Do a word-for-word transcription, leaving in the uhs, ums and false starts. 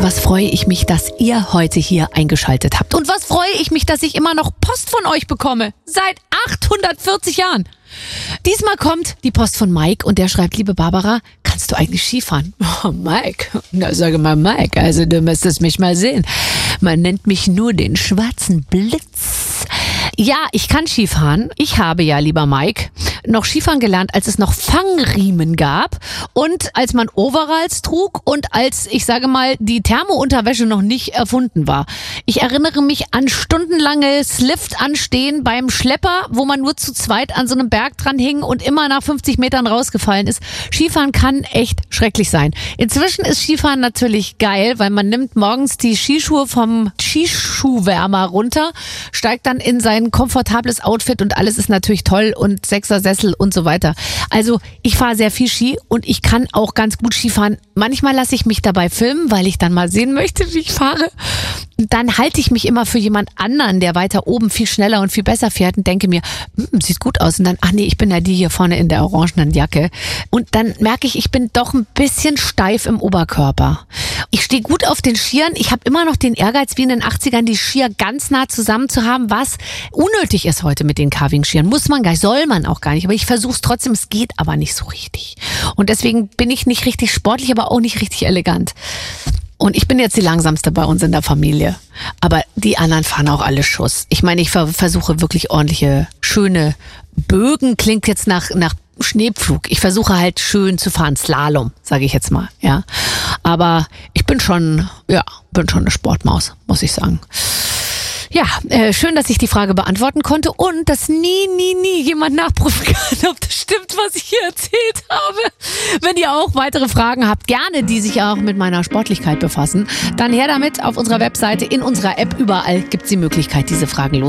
was freue ich mich, dass ihr heute hier eingeschaltet habt. Und was freue ich mich, dass ich immer noch Post von euch bekomme. Seit achthundertvierzig Jahren. Diesmal kommt die Post von Mike und der schreibt, liebe Barbara, kannst du eigentlich Skifahren? Oh, Mike, na sage mal Mike, also du müsstest mich mal sehen. Man nennt mich nur den schwarzen Blitz. Ja, ich kann Skifahren. Ich habe ja, lieber Mike, noch Skifahren gelernt, als es noch Fangriemen gab und als man Overalls trug und als, ich sage mal, die Thermounterwäsche noch nicht erfunden war. Ich erinnere mich an stundenlanges Lift-Anstehen beim Schlepper, wo man nur zu zweit an so einem Berg dran hing und immer nach fünfzig Metern rausgefallen ist. Skifahren kann echt schrecklich sein. Inzwischen ist Skifahren natürlich geil, weil man nimmt morgens die Skischuhe vom Skischuhwärmer runter, steigt dann in sein komfortables Outfit und alles ist natürlich toll und Sechser-Sessel und so weiter. Also ich fahre sehr viel Ski und ich kann auch ganz gut Skifahren. Manchmal lasse ich mich dabei filmen, weil ich dann mal sehen möchte, wie ich fahre. Dann halte ich mich immer für jemand anderen, der weiter oben viel schneller und viel besser fährt und denke mir, sieht gut aus. Und dann, ach nee, ich bin ja die hier vorne in der orangenen Jacke. Und dann merke ich, ich bin doch ein bisschen steif im Oberkörper. Ich stehe gut auf den Skiern. Ich habe immer noch den Ehrgeiz, wie in den achtzigern, die Skier ganz nah zusammen zu haben, was unnötig ist heute mit den Carving-Skiern. Muss man gar nicht, soll man auch gar nicht. Aber ich versuche es trotzdem, es geht aber nicht so richtig. Und deswegen bin ich nicht richtig sportlich, aber auch nicht richtig elegant. Und ich bin jetzt die langsamste bei uns in der Familie. Aber die anderen fahren auch alle Schuss. Ich meine, ich versuche wirklich ordentliche, schöne Bögen. Klingt jetzt nach, nach Schneepflug. Ich versuche halt schön zu fahren. Slalom, sage ich jetzt mal. Ja. Aber ich bin schon, ja, bin schon eine Sportmaus, muss ich sagen. Ja, äh, schön, dass ich die Frage beantworten konnte und dass nie, nie, nie jemand nachprüfen kann, ob das stimmt, was ich hier erzählt habe. Wenn ihr auch weitere Fragen habt, gerne, die sich auch mit meiner Sportlichkeit befassen, dann her damit auf unserer Webseite, in unserer App, überall gibt es die Möglichkeit, diese Fragen los